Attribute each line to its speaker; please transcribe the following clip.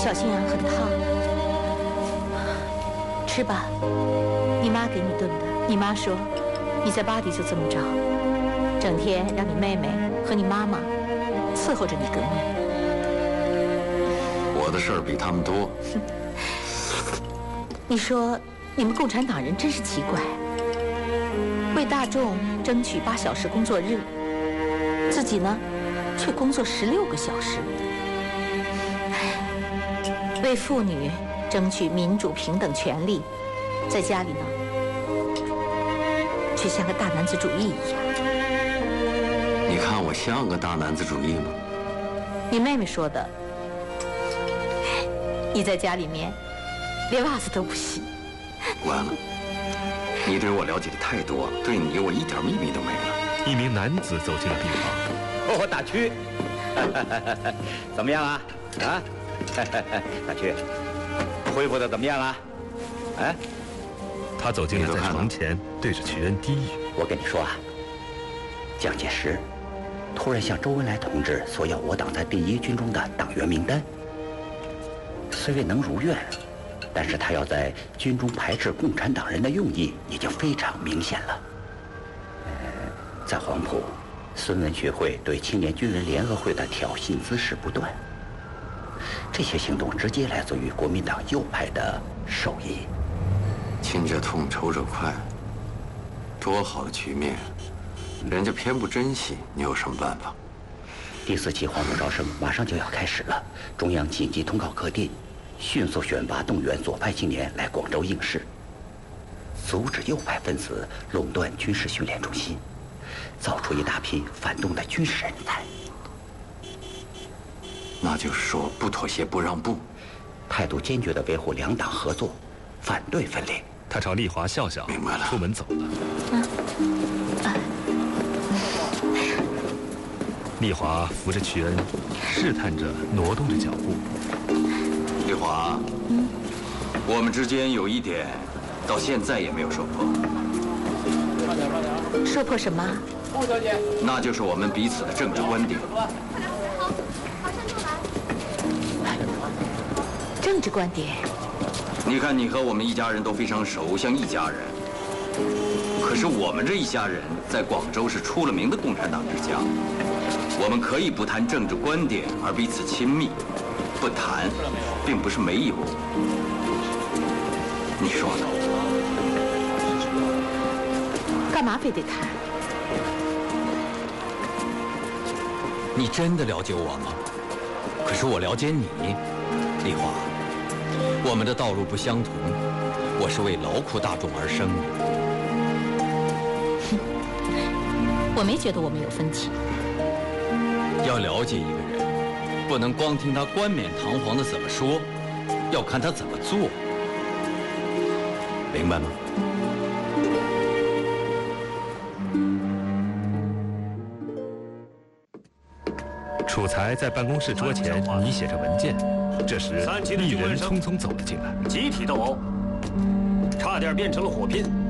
Speaker 1: 小心啊，很烫。吃吧，你妈给你炖的。你妈说，你在巴黎就这么着，整天让你妹妹和你妈妈伺候着你革命。
Speaker 2: 我的事儿比他们多。
Speaker 1: 你说你们共产党人真是奇怪，为大众争取8小时工作日，自己呢却工作16个小时；为妇女争取民主平等权利，在家里呢却像个大男子主义一样。
Speaker 2: 你看我像个大男子主义吗？
Speaker 1: 你妹妹说的，你在家里面连袜子都不洗。
Speaker 2: 完了，你对我了解的太多了，对你我一点秘密都没了。
Speaker 3: 一名男子走进了病房。
Speaker 4: 哦，大曲，怎么样啊？啊，大曲，恢复的怎么样啊？哎，
Speaker 3: 他走进了在床前，对着曲恩低语：“
Speaker 4: 我跟你说啊，蒋介石突然向周恩来同志索要我党在第1军中的党员名单，虽未能如愿，但是他要在军中排斥共产党人的用意已经非常明显了。在黄埔，孙文学会对青年军人联合会的挑衅滋事不断，这些行动直接来自于国民党右派的授意。
Speaker 2: 亲者痛，仇者快，多好的局面，人家偏不珍惜，你有什么办法？
Speaker 4: 第4期黄埔招生马上就要开始了，中央紧急通告各地，迅速选拔动员左派青年来广州应试，阻止右派分子垄断军事训练中心，造出一大批反动的军事人才。
Speaker 2: 那就是说，不妥协，不让步，
Speaker 4: 态度坚决地维护两党合作，反对分裂。
Speaker 3: 他朝丽华笑笑，
Speaker 2: 明白了，
Speaker 3: 出门走了。丽华扶着曲恩，试探着挪动着脚步。
Speaker 2: 丽华，我们之间有一点，到现在也没有说破。
Speaker 1: 说破什么？
Speaker 5: 顾小姐，
Speaker 2: 那就是我们彼此的政治观点。
Speaker 1: 政治观点。
Speaker 2: 你看，你和我们一家人都非常熟，像一家人。可是我们这一家人在广州是出了名的共产党之家。我们可以不谈政治观点而彼此亲密，不谈，并不是没有。你说呢？
Speaker 1: 干嘛非得谈？
Speaker 6: 你真的了解我吗？可是我了解你，丽华。我们的道路不相同，我是为劳苦大众而生的。
Speaker 1: 我没觉得我们有分歧。
Speaker 6: 要了解一个人，不能光听他冠冕堂皇的怎么说，要看他怎么做，明白吗？
Speaker 3: 楚才在办公室桌前拟写着文件，这时一人匆匆走了进来。
Speaker 7: 集体斗殴，差点变成了火拼。